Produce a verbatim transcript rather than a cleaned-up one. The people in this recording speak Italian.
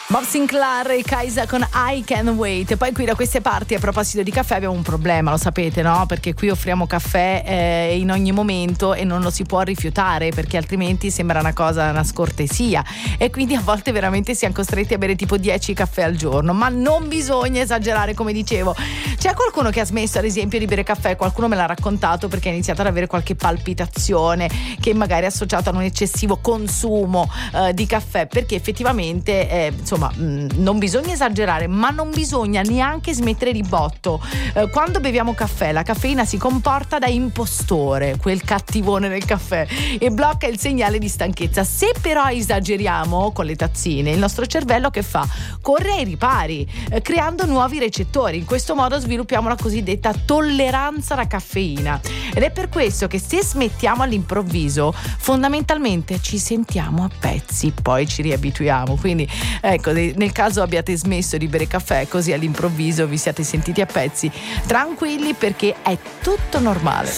Bob Sinclair e Kaisa con I Can't Wait. E poi qui da queste parti, a proposito di caffè, abbiamo un problema, lo sapete, no? Perché qui offriamo caffè eh, in ogni momento e non lo si può rifiutare, perché altrimenti sembra una cosa, una scortesia, e quindi a volte veramente siamo costretti a bere tipo dieci caffè al giorno. Ma non bisogna esagerare, come dicevo. C'è qualcuno che ha smesso ad esempio di bere caffè, qualcuno me l'ha raccontato, perché ha iniziato ad avere qualche palpitazione che magari è associata ad un eccessivo consumo eh, di caffè, perché effettivamente eh, insomma non bisogna esagerare, ma non bisogna neanche smettere di botto. Eh, quando beviamo caffè, la caffeina si comporta da impostore, quel cattivone del caffè, e blocca il segnale di stanchezza. Se però esageriamo con le tazzine, il nostro cervello che fa? Corre ai ripari, eh, creando nuovi recettori. In questo modo sviluppiamo la cosiddetta tolleranza alla caffeina, ed è per questo che se smettiamo all'improvviso, fondamentalmente ci sentiamo a pezzi, poi ci riabituiamo. Quindi ecco, nel caso abbiate smesso di bere caffè così all'improvviso, vi siate sentiti a pezzi, tranquilli, perché è tutto normale.